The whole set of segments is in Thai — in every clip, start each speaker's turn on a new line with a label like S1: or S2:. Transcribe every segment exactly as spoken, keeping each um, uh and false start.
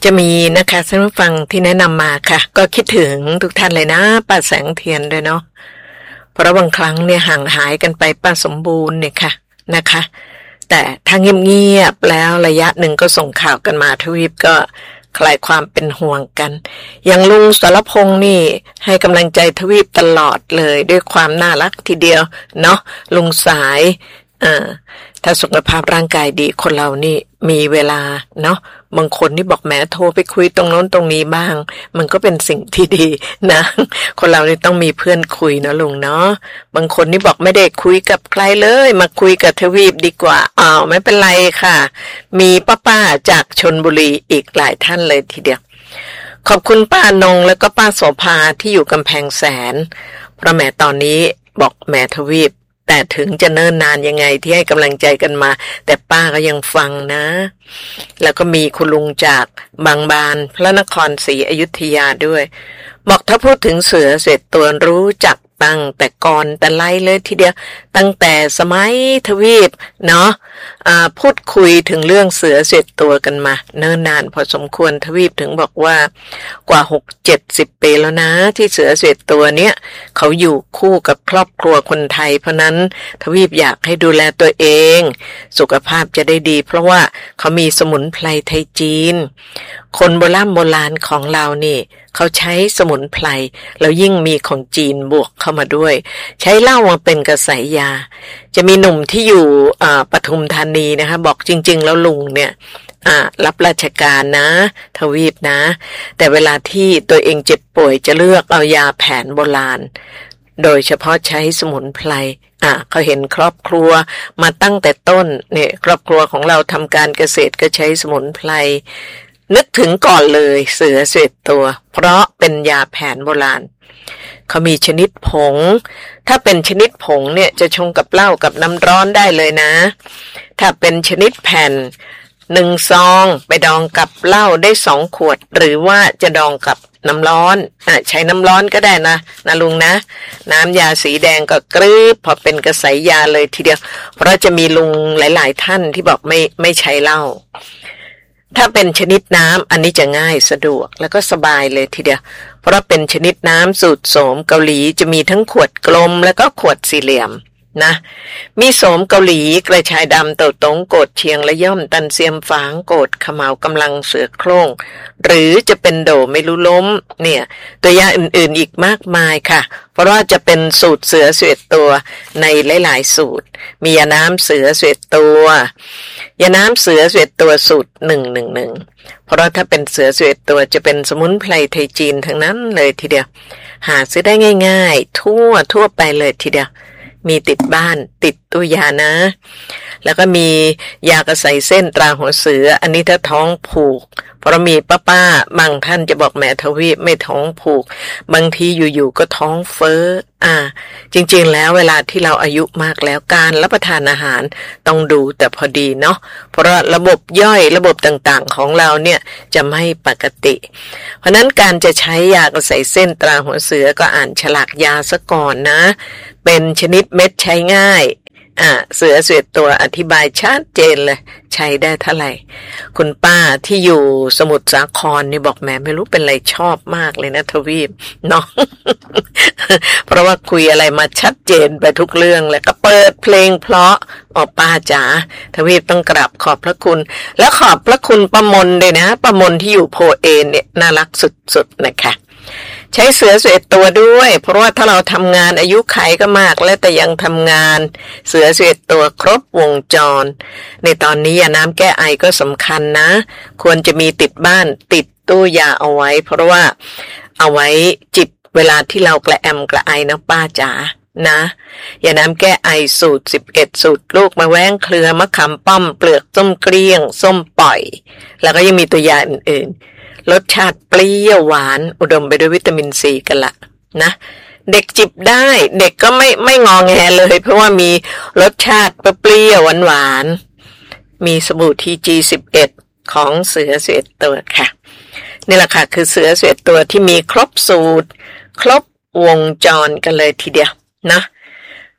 S1: จะมีนะคะท่านผู้ฟังที่แนะนำมาค่ะก็คิดถึงทุกท่านเลยนะป้าแสงเทียนด้วยเนาะเพราะบางครั้งเนี่ยห่างหายกันไปป้าสมบูรณ์เนี่ยค่ะนะคะแต่ถ้าเงียบๆแล้วระยะหนึ่งก็ส่งข่าวกันมาทวีปก็คลายความเป็นห่วงกันอย่างลุงสรพงษ์นี่ให้กำลังใจทวีปตลอดเลยด้วยความน่ารักทีเดียวเนาะลุงสายอ่าถ้าสุขภาพร่างกายดีคนเรานี่มีเวลาเนาะบางคนนี่บอกแหมโทรไปคุยตรงโน้นตรงนี้บ้างมันก็เป็นสิ่งที่ดีนะคนเรานี่ต้องมีเพื่อนคุยเนาะลุงเนาะบางคนนี่บอกไม่ได้คุยกับใครเลยมาคุยกับทวีปดีกว่าอ้าวไม่เป็นไรค่ะมีป้าๆจากชลบุรีอีกหลายท่านเลยทีเดียวขอบคุณป้านงแล้วก็ป้าโสภาที่อยู่กำแพงแสนเพราะแม่ตอนนี้บอกแม่ทวีปแต่ถึงจะเนิ่นนานยังไงที่ให้กำลังใจกันมาแต่ป้าก็ยังฟังนะแล้วก็มีคุณลุงจากบางบานพระนครศรีอยุธยาด้วยบอกถ้าพูดถึงเสือเสร็จตัวรู้จักตั้งแต่ก่อนแต่ไล่เลยทีเดียวตั้งแต่สมัยทวีปเนาะอ่าพูดคุยถึงเรื่องเสือเสร็จตัวกันมาเนิ่นนานพอสมควรทวีปถึงบอกว่ากว่าหกเจ็ดสิบปีแล้วนะที่เสือเสร็จตัวเนี้ยเขาอยู่คู่กับครอบครัวคนไทยเพราะนั้นทวีปอยากให้ดูแลตัวเองสุขภาพจะได้ดีเพราะว่าเขามีสมุนไพรไทยจีนคนโบราณโบราณของเรานี่เขาใช้สมุนไพรแล้วยิ่งมีของจีนบวกเข้ามาด้วยใช้เหล้ามาเป็นกระสายยาจะมีหนุ่มที่อยู่อ่าปทุมธานีนะคะบอกจริงๆแล้วลุงเนี่ยอ่ารับราชการนะทวีปนะแต่เวลาที่ตัวเองเจ็บป่วยจะเลือกเอายาแผนโบราณโดยเฉพาะใช้สมุนไพรอ่ะเขาเห็นครอบครัวมาตั้งแต่ต้นเนี่ยครอบครัวของเราทำการเกษตรก็ใช้สมุนไพรนึกถึงก่อนเลยเสือเสร็จตัวเพราะเป็นยาแผนโบราณเขามีชนิดผงถ้าเป็นชนิดผงเนี่ยจะชงกับเหล้ากับน้ำร้อนได้เลยนะถ้าเป็นชนิดแผ่นหนึ่งซองไปดองกับเหล้าได้สองขวดหรือว่าจะดองกับน้ำร้อนอ่ะใช้น้ำร้อนก็ได้นะนะลุงนะน้ำยาสีแดงก็กรึบพอเป็นกระสายยาเลยทีเดียวเพราะจะมีลุงหลายๆท่านที่บอกไม่ไม่ใช้เหล้าถ้าเป็นชนิดน้ำอันนี้จะง่ายสะดวกแล้วก็สบายเลยทีเดียวเพราะเป็นชนิดน้ำสูตรโสมเกาหลีจะมีทั้งขวดกลมแล้วก็ขวดสี่เหลี่ยมนะมีโสมเกาหลีกระชายดำเต่าตงโกดเชียงและย่อมตันเซียมฝางโกดขมาวกำลังเสือโคร่งหรือจะเป็นโดไม่รู้ล้มเนี่ยตัวยาอื่นๆอีกมากมายค่ะเพราะว่าจะเป็นสูตรเสือเสวตตัวในหลายๆสูตรมียาน้ำเสือเสวตตัวยาน้ำเสือเสวตตัวสูตรหนึ่งหนึ่งหนึ่งเพราะถ้าเป็นเสือเสวตตัวจะเป็นสมุนไพรไทยจีนทั้งนั้นเลยทีเดียวหาซื้อได้ง่ายๆทั่วทั่วไปเลยทีเดียวมีติดบ้านติดตู้ยานะแล้วก็มียากระใสเส้นตราหัวเสืออันนี้ถ้าท้องผูกเพราะมีป้าๆบางท่านจะบอกแม่ทวีปไม่ท้องผูกบางทีอยู่ๆก็ท้องเฟ้ออ่าจริงๆแล้วเวลาที่เราอายุมากแล้วการรับประทานอาหารต้องดูแต่พอดีเนาะเพราะระบบย่อยระบบต่างๆของเราเนี่ยจะไม่ปกติเพราะนั้นการจะใช้ยากระใสเส้นตราหัวเสือก็อ่านฉลากยาซะก่อนนะเป็นชนิดเม็ดใช้ง่ายอ่ะเสือเสวตตัวอธิบายชัดเจนเลยใช้ได้เท่าไหร่คุณป้าที่อยู่สมุทรสาครนี่บอกแม่ไม่รู้เป็นไรชอบมากเลยนะทวีปเนาะ เพราะว่าคุยอะไรมาชัดเจนไปทุกเรื่องแล้วก็เปิดเพลงเพราะอ๋อป้าจ๋าทวีปต้องกราบขอบพระคุณและขอบพระคุณป้ามนด้วยนะป้ามนที่อยู่โพเอเนี่ยน่ารักสุดๆนะคะใช้เสือเสวตตัวด้วยเพราะว่าถ้าเราทำงานอายุขัยก็มากแล้วแต่ยังทำงานเสือเสวตตัวครบวงจรในตอนนี้ยาน้ำแก้ไอก็สำคัญนะควรจะมีติดบ้านติดตู้ยาเอาไว้เพราะว่าเอาไว้จิบเวลาที่เรากระแอมกระไอนะป้าจ๋านะยาน้ำแก้ไอสูตรสิบเอ็ดสูตรลูกมะแว้งเครือมะขามป้อมเปลือกส้มเกลี้ยงส้มปล่อยแล้วก็ยังมีตัวยาอื่นๆรสชาติเปรี้ยวหวานอุดมไปด้วยวิตามินซีกันละนะเด็กจิบได้เด็กก็ไม่ไม่งอแงเลยเพราะว่ามีรสชาติเปรี้ยวหวานๆมีสบู่ ที จี สิบเอ็ด ของเสือเสวตตัวค่ะนี่แหละค่ะคือเสือเสวตตัวที่มีครบสูตรครบวงจรกันเลยทีเดียวนะ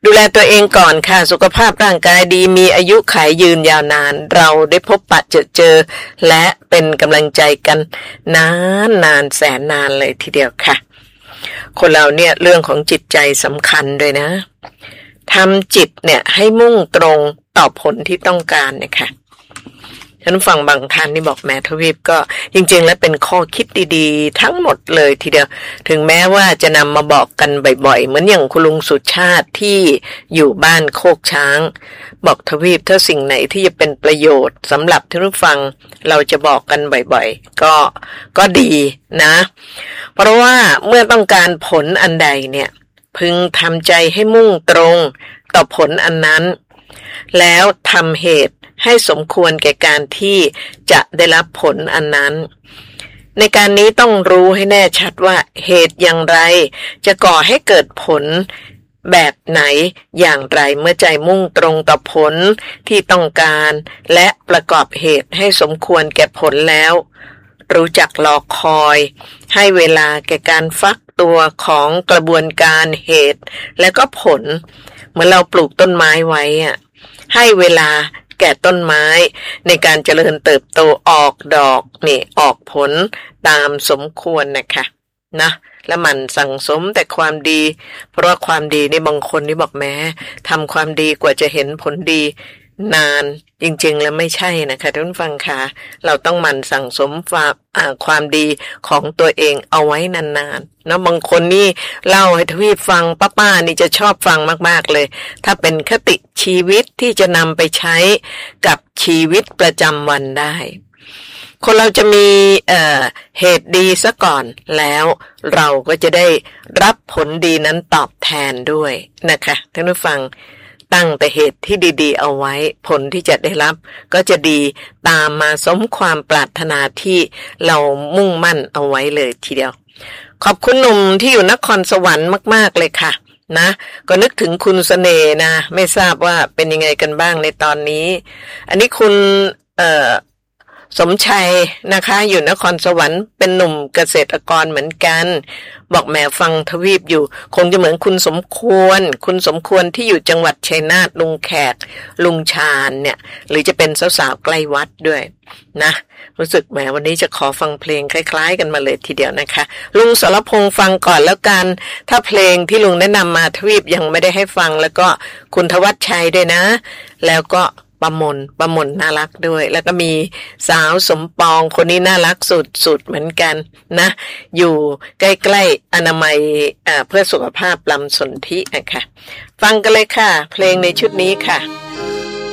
S1: ดูแลตัวเองก่อนค่ะสุขภาพร่างกายดีมีอายุขัยยืนยาวนานเราได้พบปะเจอเจอและเป็นกำลังใจกันนานนานแสนนานเลยทีเดียวค่ะคนเราเนี่ยเรื่องของจิตใจสำคัญด้วยนะทำจิตเนี่ยให้มุ่งตรงต่อผลที่ต้องการเนี่ยค่ะฉันฟังบางท่านนี่บอกแม่ทวีปก็จริงๆแล้วเป็นข้อคิดดีๆทั้งหมดเลยทีเดียวถึงแม้ว่าจะนำมาบอกกันบ่อยๆเหมือนอย่างคุณลุงสุชาติที่อยู่บ้านโคกช้างบอกทวีปถ้าสิ่งไหนที่จะเป็นประโยชน์สำหรับท่านผู้ฟังเราจะบอกกันบ่อยๆก็ก็ดีนะเพราะว่าเมื่อต้องการผลอันใดเนี่ยพึงทำใจให้มุ่งตรงต่อผลอันนั้นแล้วทำเหตุให้สมควรแก่การที่จะได้รับผลอันนั้นในการนี้ต้องรู้ให้แน่ชัดว่าเหตุอย่างไรจะก่อให้เกิดผลแบบไหนอย่างไรเมื่อใจมุ่งตรงต่อผลที่ต้องการและประกอบเหตุให้สมควรแก่ผลแล้วรู้จักรอคอยให้เวลาแก่การฟักตัวของกระบวนการเหตุและก็ผลเมื่อเราปลูกต้นไม้ไว้อะให้เวลาแก่ต้นไม้ในการเจริญเติบโตออกดอกนี่ออกผลตามสมควรนะคะนะและมันสั่งสมแต่ความดีเพราะว่าความดีนี่บางคนนี่บอกแม้ทำความดีกว่าจะเห็นผลดีนานจริงๆแล้วไม่ใช่นะคะท่านผู้ฟังค่ะเราต้องหมั่นสั่งสมความความดีของตัวเองเอาไว้นานๆเนาะบางคนนี่เล่าให้ทวีปฟังป้าๆนี่จะชอบฟังมากๆเลยถ้าเป็นคติชีวิตที่จะนำไปใช้กับชีวิตประจำวันได้คนเราจะมีเอ่อเหตุดีซะก่อนแล้วเราก็จะได้รับผลดีนั้นตอบแทนด้วยนะคะท่านผู้ฟังตั้งแต่เหตุที่ดีๆเอาไว้ผลที่จะได้รับก็จะดีตามมาสมความปรารถนาที่เรามุ่งมั่นเอาไว้เลยทีเดียวขอบคุณหนุ่มที่อยู่นครสวรรค์มากๆเลยค่ะนะก็นึกถึงคุณเสน่ห์นะไม่ทราบว่าเป็นยังไงกันบ้างในตอนนี้อันนี้คุณเอ่อสมชัยนะคะอยู่นครสวรรค์เป็นหนุ่มเกษตรกรเหมือนกันบอกแม่ฟังทวีปอยู่คงจะเหมือนคุณสมควรคุณสมควรที่อยู่จังหวัดชัยนาทลุงแขกลุงชาญเนี่ยหรือจะเป็นสาวๆใกล้วัดด้วยนะรู้สึกแหมวันนี้จะขอฟังเพลงคล้ายๆกันมาเลยทีเดียวนะคะลุงสรพงษ์ฟังก่อนแล้วกันถ้าเพลงที่ลุงแนะนำมาทวีปยังไม่ได้ให้ฟังแล้วก็คุณทวัชชัยด้วยนะแล้วก็ประมนประมนน่ารักด้วยแล้วก็มีสาวสมปองคนนี้น่ารักสุดๆเหมือนกันนะอยู่ใกล้ๆอนามัยเพื่อสุขภาพลำสนธินะคะฟังกันเลยค่ะเพลงในชุดนี้ค่ะ